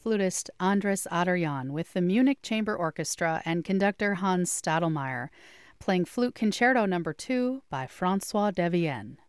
flutist Andres Adorjan with the Munich Chamber Orchestra and conductor Hans Stadelmeier, playing Flute Concerto No. 2 by François Devienne.